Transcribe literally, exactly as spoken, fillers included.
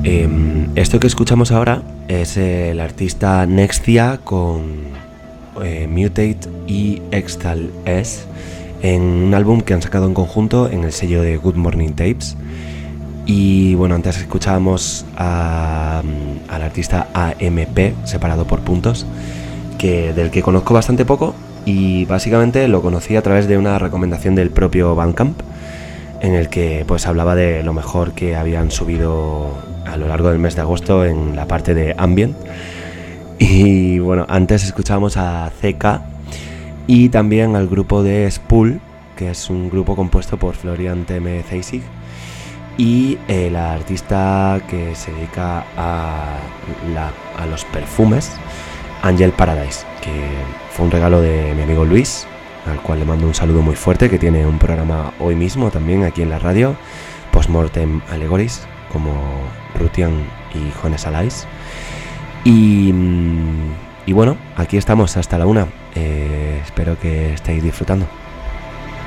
Eh, esto que escuchamos ahora es el artista Nextia con eh, Mutate y Extal S en un álbum que han sacado en conjunto en el sello de Good Morning Tapes. Y bueno, antes escuchábamos a, al artista A M P, separado por puntos, que, del que conozco bastante poco y básicamente lo conocí a través de una recomendación del propio Bandcamp, en el que pues hablaba de lo mejor que habían subido a lo largo del mes de agosto en la parte de ambient. Y bueno, antes escuchábamos a C K y también al grupo de Spool, que es un grupo compuesto por Florian Teme Zeisig y eh, la artista que se dedica a, la, a los perfumes, Angel Paradise, que fue un regalo de mi amigo Luis, al cual le mando un saludo muy fuerte, que tiene un programa hoy mismo también aquí en la radio, Postmortem Allegories, como Rutian y Jones Alais. Y, y bueno, aquí estamos hasta la una. Eh, espero que estéis disfrutando.